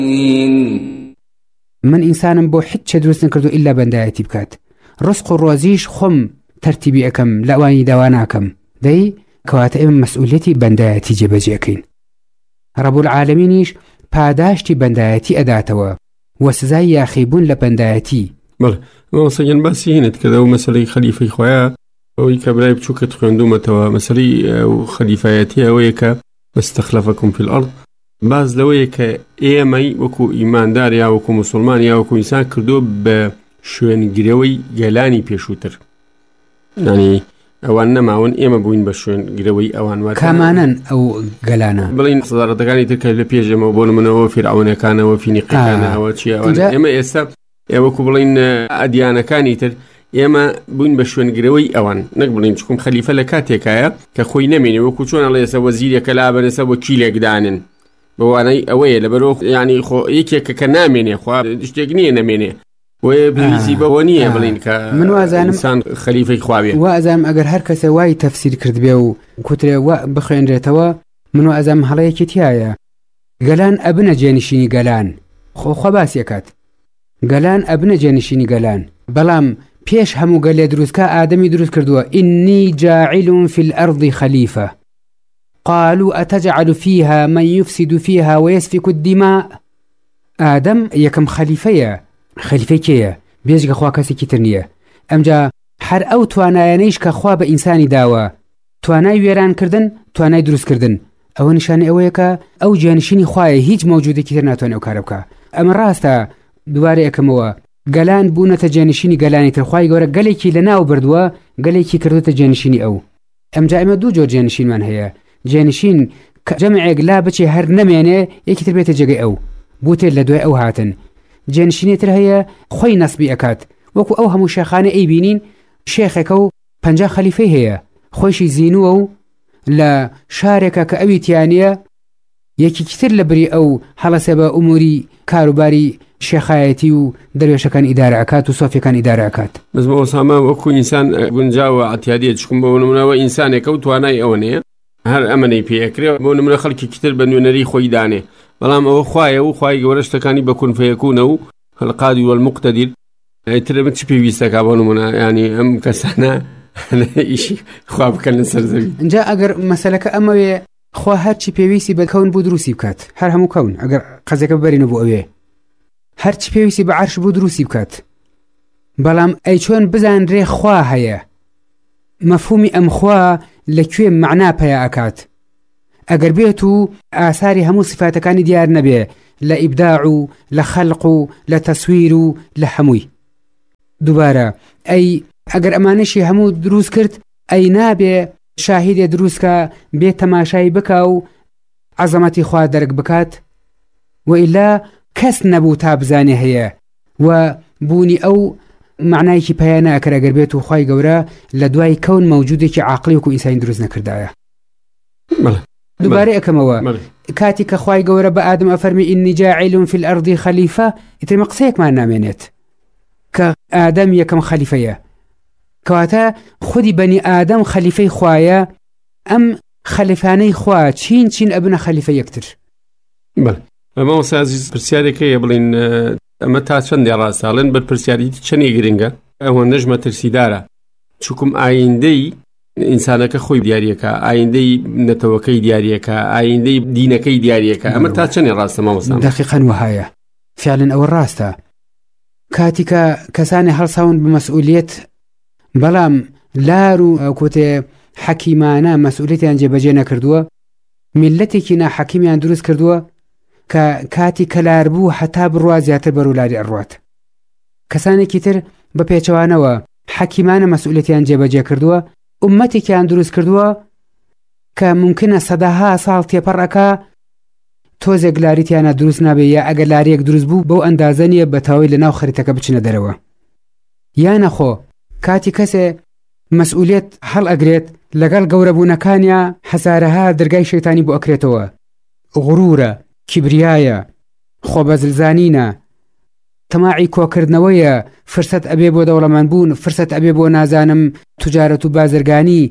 من ئینسانم بۆ هیچ دروست نکردو ئیلا بەندایەتی بکات. ڕزق و ڕۆزیش خۆم تەرتیبی ئەکەم لە ئەوانی داوا ناکەم. دەی کەواتە ئێمە مەسئولیەتی بەندایەتی جێبەجێکەین. ڕەب العالەمینیش پاداشتی بەندایەتی ئەداتەوە و سزای یاخیبوون لە بەندایەتی. بەڵێ مەسەڵەن باسی هینت کردە و مەسەلەی خەلیفەی خۆیە ئەوەی کە برای بچووکت خوێندومەتەوە مەسەلەی خەلیفایەتی ئەوەیە کە مستەخلەفەکم فی الأرض باز لەوەیە کە ئێمەی وەکو ئیماندار یا وەکو مسلمان یا وەکو ئینسان کردو بە شوێنگرەوەی گەلانی پێشووتر. یعنی ئەوان نەماون ئێمە بووین بە شوێنگرەوەی ئەوان واتە کامانن ئەو گەلانە بڵین سەدارەتەکانی تر کە لە پێشەمەوە بۆ نمونەوە فیرعەونەکانەوە فینیقیەکانەوە چی ئەوان ئێمە ئێستا وەکو بڵین ئەدیانەکانی تر ئێمە بووین بە شوێنگرەوەی ئەوان نەک بڵین چکم خەلیفە لە کاتێکایە کە خۆی نەمێنێ وەکو چۆن ئەڵێ ئێستا وەزیرێکە لابەرەسە بۆ کیلێکدانن بەوانەی ئەوەیە لەبەرەوە یعنی خۆ یەکێکە کە نامێنێ خوا شتێک نییە نەمێنێ وێ پێویستی بەوە نییە بڵین کە من وازانم ئینسان خەلیفەی خواوێ. وازانم ئەگەر هەر کەسە وای تەفسیر کرد بێ و کوترێ بخوێنرێتەوە من وازانم هەڵەیەکی تایە گەلان ئەبنە جێنشینی گەلان خۆ باسیەکات گەلان ئەبنە جێنشینی گەلان بەڵام پێش هەموو گەلێ دروستکە ئادەمی دروست کردووە ئینی جاعل فی الأرض خەلیفە قالوا أتجعل فيها من يفسد فيها ويسفك الدماء. آدم يكم خليفية كيه بيجي خوا كسي ترنيه امجا هر او توانایانیش که خوا به انسانی داوا توانای ویران کردن توانای دروست کردن او نشانه اوه که او جانشینی خواه هیچ موجوده که تر ناتوانه او کار بکا. اما راستا دواره اکموه گلان بونه تا جانشینی گلانی تر خواهی گوره گلی که لناو بردوه گلی که کردو تا جانشینی او. امجا اما دو جور جانشین من هیا جانشین جمع لا بچه هر نمینه یکی تر بیت جگه او بوته لدوه او هاتن. جانشینی تر هەیە خۆی نەسبی ئەکات وەکو ئەو هەموو شێخانە ئەی بینین شێخێکە و 50 خەلیفەی هەیە خۆشی زینووە و لە شارێکە کە ئەوی تیانە یەکێکی تر لە بری ئەو هەڵەسە بە ئوموری کاروباری شێخایەتی و دەروێشەکان ئیدارە ئەکات و سۆفیەکان ئیدارە ئەکات. بەس بە ئۆسامە وەکو ئینسان گونجاوە ئەتیادیە چکم بە نمونەوە ئینسانێکە و توانای ئەوە نەیە هەر ئەمەنەی پێکرێ بۆ نمونە خەڵکی تر بە نوێنەری خۆی دانێ بەڵام ئەوە خوایە و خوای گەورە شتەکانی بە کون فەیەکونە و القادر والمقتدر ترى چی پێویستەکە بۆ نمونە ینی ئەم کەسانە ئیشی خوا بکەن لەسەر زەوی. اینجا ئەگەر مەسەلەکە ئەمەوێ خوا هەرچی پێویستی بە کەون بۆ دروستی بکات هەر هەموو کەون ئەگەر قەزەکە ببەرینە بۆ ئەوێ هەرچی پێویستی بە عەرش بۆ دروستی بکات بەڵام ئەی چۆن بزانرێ خوا هەیە مەفهومی ئەم خوا لەکوێ معنا پەیدا ئەکات ئەگەر بێت و ئاساری هەموو صفاتەکانی دیار نەبێ لە ئیبداع و لە خەلق و لە تەسویر و لە هەمووی دووبارە ئەی ئەگەر ئەمانەشی هەموو دروست کرد ئەی نابێ شاهیدێ دروستکە بێ تەماشای بکە و عەزەمەتی خوا دەرک بکات و ئیلا کەس نەبوو تا بزانێ هەیە و بوونی ئەو معنایکی پەیدا ناکرێ ئەگەر بێت و خوای گەورە لە دوای کەون مەوجودێکی عاقلی وەکو ئینسانی دروست نەکردایە. دووبارە ئەکەمەوە کاتی کە خوای گەورە بە ئادەم ئەفەرمی ئینی جاعیل فی الأرض خەلیفە ئیتر قسەیەکمان نامێنێت کە ئادەم یەکەم خەلیفەیە کەواتە خودی بەنی ئادەم خەلیفەی خوایە ئەم خەلیفانەی خوا چین ئەبنە خەلیفە یەکتر. ئەمە سازی پرسیارێکەیە بڵین ئەمە تا چەندێ ڕاستاڵێن بەر پرسیاری چەندی گرنگە ئەوە نەژمە ترسیدارە چووکم ئایندەی ئینسانەکە خۆی دیاریەکە ئایندەی نەتەوەکەی دیاریەکە ئایندەی دینەکەی دیاریەکە ئەمە تا چەندێ ڕاستە مامۆستا؟ دەقیقەن وهایە فعلاً ئەوە ڕاستە کاتی کە کەسانی هەڵساون بە مەسئولیەت بەڵام لار و کۆتێ حەکیمانە مەسئولیەتیان جێبەجێ نەکردووە میلەتێکی ناحەکیمیان دروست کردووە کە کاتی کەلار بوو هەتا بڕوا زیاتر بەرەو لاری ئەڕوات. کەسانێکی تر بە پێچەوانەوە حەکیمانە مەسئولیەتیان جێبەجێ کردووە ئومەتێکیان دروست کردووە کە ممکنە سەداها ساڵ تێپەڕەکە تۆزێک لاریتیانە دروست نابێ یا ئەگەر لاریەک دروست بوو بەو ئەندازە نیە بەتەواوی لەناو خەریتەکە بچنە دەرەوە. یانە خۆ کاتی کەسێ مەسئولیەت هەڵ ئەگرێت لەگەڵ گەورەبوونەکانیە هەزارەها دەرگای شەیتانی بۆ ئەکرێتەوە غڕورە کیبریایە خۆبەزلزانینە تەماعی کۆکردنەوەیە فرسەت ئەبێ بۆ دەوڵەمەندبوون فرسەت ئەبێ بۆ نازانم توجارەت و بازرگانی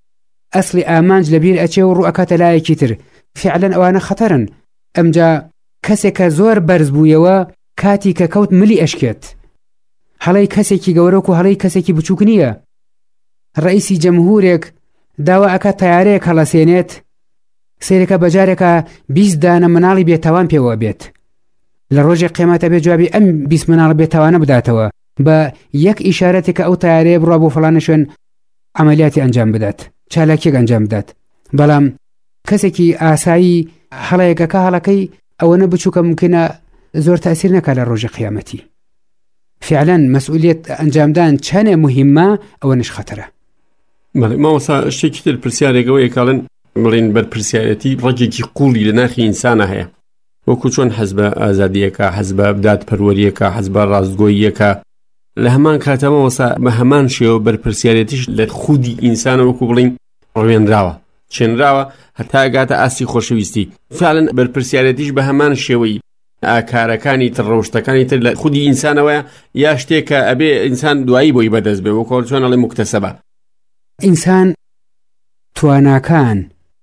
ئەسڵی ئامانج لەبیر ئەچێ و ڕوو ئەکاتە لایەکی تر فعلاً ئەوانە خەتەرن. ئەمجا کەسێکە زۆر بەرز بوویەوە کاتی کە کەوت ملی ئەشکێت. هەڵەی کەسێکی گەورەک و هەڵەی کەسێکی بچووک نییە. ڕئیسی جەمهورێک داوا ئەکات تەیارەیەک هەڵەسێنێت، سێرەکە بەجارێکە 20 دانە مناڵی بێتاوان پێوە بێت. لە ڕۆژی قیامەتە بێ جوابی ئەم 20 مناڵ بێتاوانە بداتەوە بە یەک ئیشارەتێکە ئەو تەیارەیە بڕوا بۆ فڵانە شوێن عملیاتی ئەنجام بدات، چالاکیەک ئەنجام بدات. بەڵام کەسێکی ئاسایی هەڵەیەکەکە هەڵەکەی ئەوەنە بچووکە ممکنە زۆر تەئسیر نەکات لە ڕۆژی قیامەتی. فعلا مەسئولیت ئەنجامدان چەنێ مهمە ئەوەنش خەتەرە. مامۆستا شتێکی تر پرسیارێکەوە یەکاڵن بڵین بەرپرسیارەتی ڕێگێکی قوڵی لە ناخی ئینسانە هەیە، وەکو چۆن حەز بە ئازادیەکە، حەز بە بدات پەروەریەکە، حەز بە ڕاستگۆییەکە. لە هەمان کاتەمەوەسا بە هەمان شێوە بەرپرسیارەتیش لە خودی ئینسانە وەکو بڵین ڕوێنراوە، چێنراوە هەتا ئەگاتە ئاستی خۆشەویستی. فعلا بەرپرسیارەتیش بە هەمان شێوەی ئاکارەکانی تر ڕەوشتەکانی تر لە خودی ئینسانەوەیە، یا شتێکە ئەبێ ئینسان دوایی بۆی بەدەست بێ، وەکو چۆن ئەڵێ مکتەسەبە. ئینسان تواناکان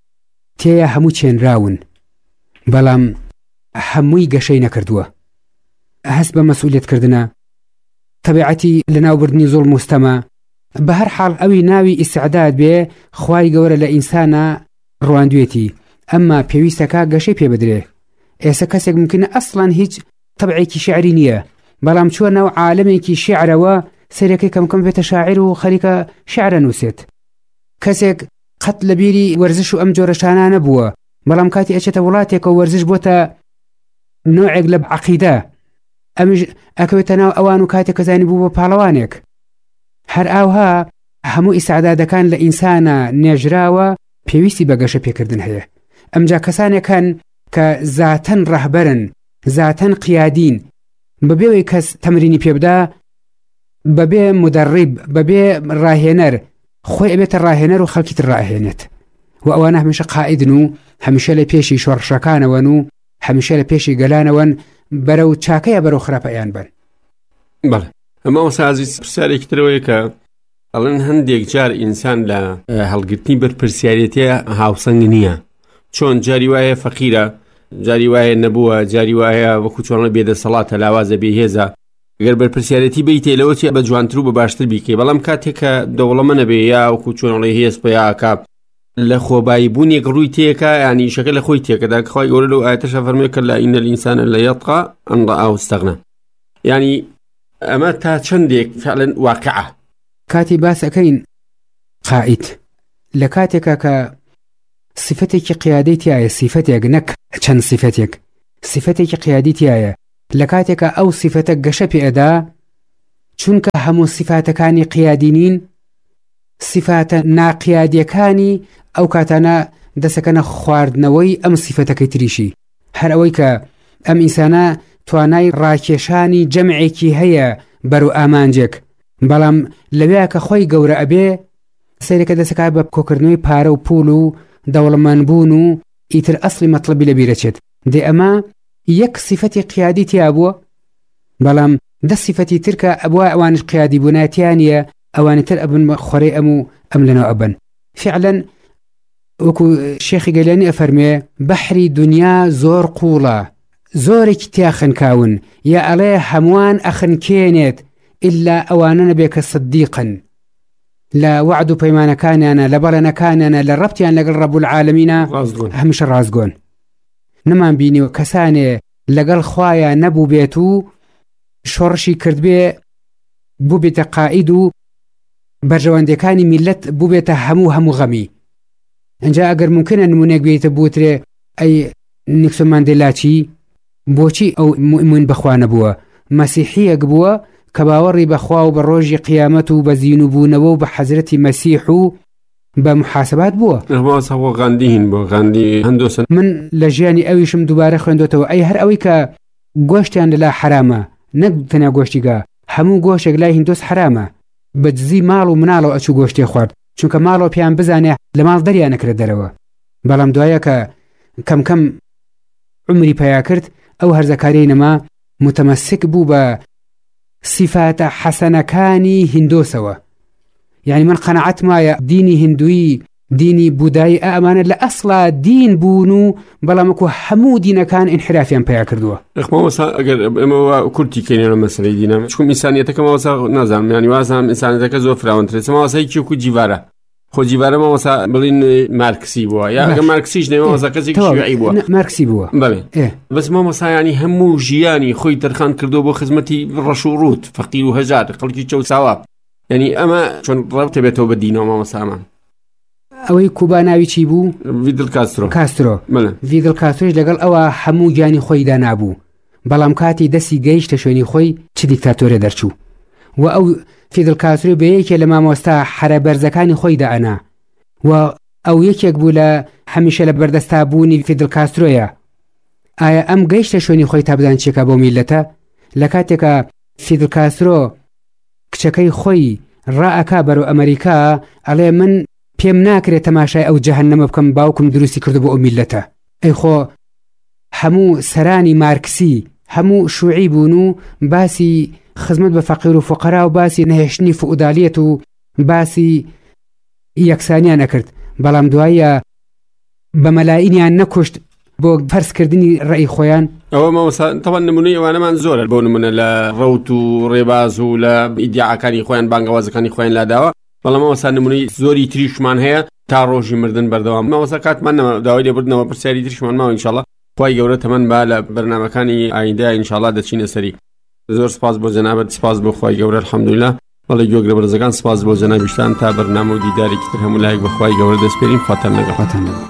تێیە هەموو چێنراون، بەڵام هەمووی گەشەی نەکردووە. هەست بە مەسئولیەتکردنە، تەبیعەتی لەناوبردنی زوڵم و ستەمە. بە هەر حاڵ ئەوی ناوی ئیستیعداد بێ خوای گەورە لە ئینسانە ڕواندوێتی، ئەمما پێویستەکە گەشەی پێ بدرێ. ئێستا کەسێک ممکنە ئەسڵان هیچ تەبعێکی شیعری نییە، بەڵام چووە ناو عالەمێکی شیعرەوە سەرەکەی کەمکەم بێتە شاعیر و خەریکە شیعرە نووسێت. کەسێک قەت لە بیری وەرزش و ئەم جۆرە شانە نەبووە، بەڵام کاتی ئەچێتە وڵاتێکە وەرزش بۆتە نوعێک لە عەقیدە، ئەمیش ئەکەوێتە ناو ئەوان و کاتێک کەزانی بوو بە پاڵەوانێک. هەر ئاوها هەموو ئیسعدادەکان لە ئینسانە نێژراوە پێویستی بە گەشە پێکردن هەیە. ئەمجا کەسانێکن کە زاتەن ڕەهبەرن، زاتەن قیادین، بەبێوەی کەس تەمرینی پێبدا، بەبێ مدەڕیب، بەبێ ڕاهێنەر، خۆی ئەبێتە ڕاهێنەر و خەڵکی تر ڕاهێنێت. و ئەوانە هەمیشە قائیدن و هەمیشە لە پێشی شۆڕشەکانەوەن و هەمیشە لە پێشی گەلانەوەن، بەرەو چاکەیە بەرەو خراپەیان بن. بەڵێ ئەمە سازی پرسیارێکی ترەوەیە کە ئەڵێن هەندێک جار ئینسان لە هەڵگرتنی بەرپرسیارەتەیە هاوسەنگ نییە، چۆن جاری وایە فەقیرە، جاری وایە نەبووە، جاری وایە وەکو چۆنە بێدەسەڵاتە، لاوازە بێهێزە. گەر بەرپرسیارەتی بیتێ لەوە چێ بە جوانتر و بە باشتر بیکەی، بەڵام کاتێکە دەوڵەمە نەبێ یا وەکو چۆنڵێ هێز پێیاکە لە خۆبایی بوونێک ڕووی تێکە، ینی شەکە لە خۆی تێکەدا کە خۆی گەورە لەو ئاەتەشە فەرمووی کە لا ئین الئینسان لەیەطغى ئەن رآه استغنى. ینی ئەمە تا چەندێک فعلا واقعە. کاتی باسەکەین قائید لە کاتێکە کە صفەتێکی قیادەی تایە، صفەتێک نەک چەند صفەتێک، صفەتێکی قیادی تایە، لە کاتێکە ئەو صفەتە گەشە پێئەدا، چونکە هەموو صفاتەکانی قیادینین، صفاتە ناقیادیەکانی ئەو کاتانە دەسەکەنە خواردنەوەی ئەم صفەتەکەی تریشی. هەر ئەوەی کە ئەم ئینسانە توانای ڕاکێشانی جەمعێکی هەیە بەرو ئامانجێک، بەڵام لەوەیە کە خۆی گەورە ئەبێ سەیرەکە دەسەکات بە کۆکردنەوەی پارە و پول و دەوڵەمەندبوون و ئیتر ئەسڵی مەطلبی لە بیرەچێت. دێ ئەمە یەک صفەتی قیادی تیا بووە، بەڵام دە صفەتی ترکە ئەبووە ئەوانش قیادی بووناتیانە، ئەوانی تر ئەبن خۆرەی ئەم لەنەوە ئەبن. فعلا وەکو شێخی گەلانی ئەفەرمێ بەحری دنیا زۆر قوڵە، زۆرێکی تیا خنکاون، یا ئەڵێ هەمووان ئەخنکێنێت ئللا ئەوانە نەبێ کە صدیقن لە وعد و پەیمانەکانیانە، لە بەڵێنەکانیانە، لە ڕەبتیان لەگەڵ ڕەب العالەمینە هەمیشە ڕازگۆن. نەمان بینی و کەسانێ لەگەڵ خوایە نەبوو بێت و شۆڕشی کرد بێ بوو بێتە قائید و بەرژەوەندەکانی میلەت بوو بێتە هەموو غەمی. ئەنجا ئەگەر ممکنە نمونێک بێتە بوترێ ئەی نیکسۆن ماندێلاچی بۆچی ئەو مؤمن بەخوا نەبووە؟ مەسیحیەک بووە کە باوەڕی بەخوا و بە ڕۆژی قیامەت و بە زیینوبوونەوە و بە حەزرەتی مەسیح و بە محاسبات بووە. من لە ژیانی ئەویشم دووبارە خوێندۆتەوە، ئەی هەر ئەوەی کە گۆشتیان لەلا حرامە، نەک تەنیا گۆشتیگا، هەموو گۆشتێک لای هیندۆس حرامە، بەجزی ماڵ و مناڵەوە ئەچوو گۆشتێ خوارد، چونکە ماڵەوە پێیان بزانێ لە ماڵ دەریان نەکرێت دەرەوە. بەڵام دوایە کە کەم عمری پیا کرد، ئەو هەرزەکاری نەما متەمەسک بوو بە صفاتە حەسەنەکانی هیندۆسەوە. یعنی من قەنەعەت مایە دینی هندووی دینی بودایی ئەمانە لە ئەسڵا دین بوون و بەڵامەکو هەموو دینەکان انحرافیان پیا کردووە. ئەگەر ئێمە کورتی کەینە مەسەلەی دینە چکم ئینسانیەتەکە ماوەسا نازانم ینی وازانم ئینسانیەتەکە زۆر فراوانترێت ماوەسای کیوکو جیڤارە خۆ جیڤارە ماوەسا بڵین مارکسی بووە یا ئەگە مارکسیش نەوە ماوەسا کەسێکی شیوعی بووە مارکسی بووە بەڵێ بەس ماوەسا ینی هەموو ژیانی خۆی تەرخان کردو بۆ خزمەتی ڕەش و ڕوت فەقیر و هەژار خەڵکی چەوساوە ینی ئەمە چۆن ڕەبتە بێتەوە بە دینەوە ماوەسامان ئەوەی کوبا ناوی چی بوو؟ ڤیدل کاسترۆ ڤیدل کاسترۆش لەگەڵ ئەوە هەموو گیانی خۆیدا نابوو بەڵام کاتی دەستی گەیشتە شوێنی خۆی چ دیکتاتۆرێ دەرچوو و ئەو ڤیدل کاسترۆ بە یەکێ لە مامۆستا حرە بەرزەکانی خۆی دائەنا و ئەو یەکێک بوو لە هەمیشە لە بەردەستا بوونی ڤیدل کاسترۆیە. ئایا ئەم گەیشتە شوێنی خۆی تا بدان چێکە بۆ میلەتە لە کاتێکە ڤیدل کاسترۆ کچەکەی خۆی ڕائەکا بەرەو ئەمریکا ئەڵێ من پێم ناکرێت تەماشای ئەو جەهەنەمە بکەم باوکم دروستی کردو بۆ ئەو میلەتە. ئەی خۆ هەموو سەرانی مارکسی هەموو شوعی بوون و باسی خزمەت بە فەقیر و فوقەرا و باسی نەهێشتنی فەئودالیەت و باسی یەکسانیان نەکرد بەڵام دوایە بە مەلائینیان نەکوشت بۆ فەرزکردنی ڕێی خۆیان. ئەوە ماوەسا تەوان نمونەی ئەوانەمان زۆرە بۆ نمونە لە ڕەوت و ڕێباز و لە ئیدعاکانی خۆیان بانگەوازەکانی خۆیان لاداوە بەڵام ماوەسا نمونەی زۆری تریشمان هەیە تا ڕۆژی مردن بەردەوام ماوەسا کاتمان داوای لێبوردنەوە پرسیاری تریشمان ماوە ئینشاڵڵا خوای گەورە تەمەن با لە بەرنامەکانی ئایندە ئینشاڵڵا دەچینە سەری. زۆر سپاس بۆ جەنابەت سپاس بۆ خوای گەورە الحەمدوللا بەڵێ گوێگرە بەرزەکان سپاس بۆ جەنابیشتان تا بەرنامە و دیدارێکی تر هەموو لایەک بە خوای گەورە دەسپێرین خواتان لەگەڵ.